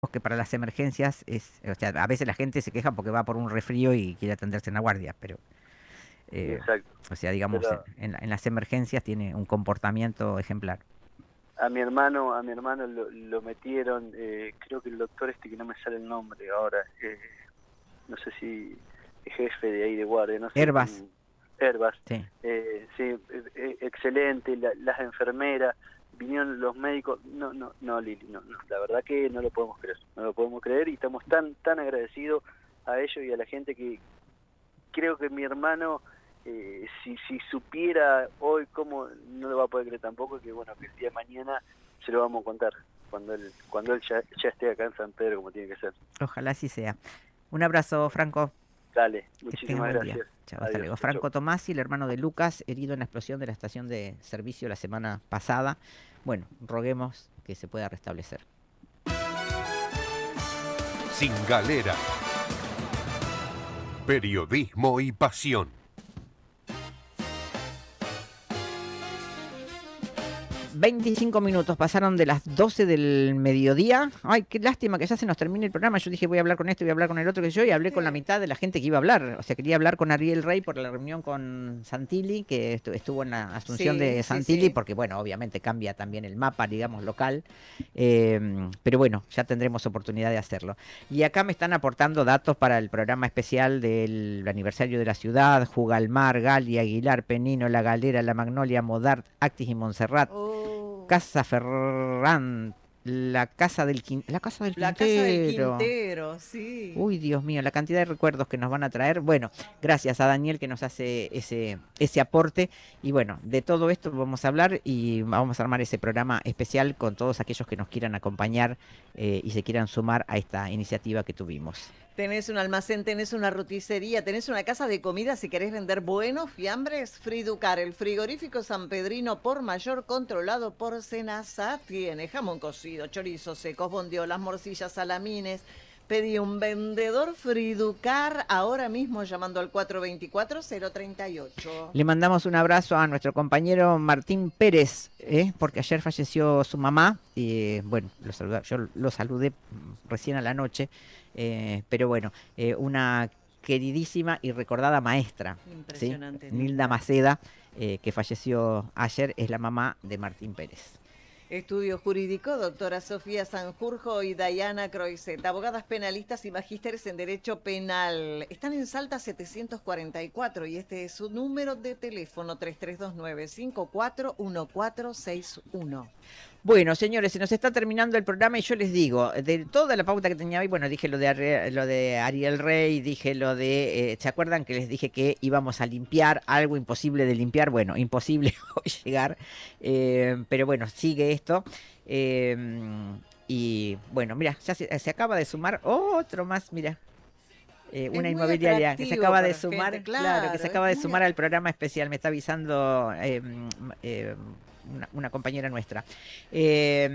que para las emergencias o sea, a veces la gente se queja porque va por un resfrío y quiere atenderse en la guardia, pero, eh, Exacto. o sea, digamos, Pero en las emergencias tiene un comportamiento ejemplar. a mi hermano lo metieron, creo que el doctor que no me sale el nombre ahora, no sé si es jefe de ahí de guardia, no sé Herbas, quién, Herbas, sí. sí, excelente, las enfermeras, vinieron los médicos, no, Lili, no, la verdad que no lo podemos creer, no lo podemos creer y estamos tan agradecidos a ellos y a la gente que creo que mi hermano, si supiera hoy cómo, no lo va a poder creer tampoco, que bueno, que el día de mañana se lo vamos a contar, cuando él ya esté acá en San Pedro como tiene que ser. Ojalá así sea. Un abrazo, Bueno, Franco. dale, Que tengas muchísimas buen día. gracias. Chao, hasta Adiós, luego. chau, chau. Franco Tomasi, el hermano de Lucas, herido en la explosión de la estación de servicio la semana pasada. Bueno, roguemos que se pueda restablecer. Sin Galera. Periodismo y pasión. 25 minutos pasaron de las 12 del mediodía. Ay, qué lástima que ya se nos termine el programa. Yo dije, voy a hablar con este, voy a hablar con el otro, que yo, y hablé con la mitad de la gente que iba a hablar. O sea, quería hablar con Ariel Rey por la reunión con Santilli, que estuvo en la asunción Sí, de sí, Santilli, sí. porque, bueno, obviamente cambia también el mapa, digamos, local. Pero bueno, ya tendremos oportunidad de hacerlo. Y acá me están aportando datos para el programa especial del aniversario de la ciudad: Jugalmar, Gali, Aguilar, Penino, La Galera, La Magnolia, Modart, Actis y Montserrat. Oh, Casa Ferran, la casa del la casa del Quintero. Quintero, sí. Uy, Dios mío, la cantidad de recuerdos que nos van a traer. Bueno, gracias a Daniel que nos hace ese aporte. Y bueno, de todo esto vamos a hablar y vamos a armar ese programa especial con todos aquellos que nos quieran acompañar y se quieran sumar a esta iniciativa que tuvimos. Tenés un almacén, tenés una roticería, tenés una casa de comida si querés vender buenos fiambres. Friducar, el frigorífico sanpedrino por mayor controlado por Senasa. Tiene jamón cocido, chorizos secos, bondiolas, morcillas, salamines. Pedí un vendedor Friducar ahora mismo llamando al 424-038. Le mandamos un abrazo a nuestro compañero Martín Pérez, porque ayer falleció su mamá. Y bueno, yo lo saludé recién a la noche, pero bueno, una queridísima y recordada maestra, ¿sí? Impresionante, Nilda Nilda. Maceda, que falleció ayer, es la mamá de Martín Pérez. Estudio jurídico, doctora Sofía Sanjurjo y Dayana Croiset, abogadas penalistas y magísteres en Derecho Penal. Están en Salta 744 y este es su número de teléfono 3329-541461. Bueno, señores, se nos está terminando el programa y yo les digo, de toda la pauta que tenía hoy, bueno, dije lo de Ariel Rey, dije lo de, ¿se acuerdan que les dije que íbamos a limpiar algo imposible de limpiar? Bueno, imposible hoy llegar, pero bueno, sigue esto. eh, y bueno, mira, ya se acaba de sumar otro más, mira. Es Una muy inmobiliaria que se atractivo acaba de para gente, sumar, claro, que se claro, es acaba de muy sumar al programa especial, me está avisando una compañera nuestra.